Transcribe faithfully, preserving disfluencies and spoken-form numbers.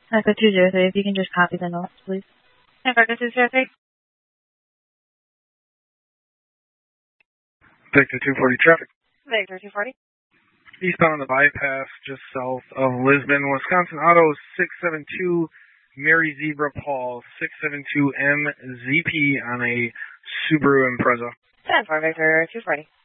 Echo two zero three, if you can just copy the notes, please. Echo two zero three. Victor two forty traffic. Victor two forty. Eastbound on the bypass, just south of Lisbon, Wisconsin. Auto six seven two Mary Zebra Paul six seven two M Z P on a Subaru Impreza. ten four Victor two forty.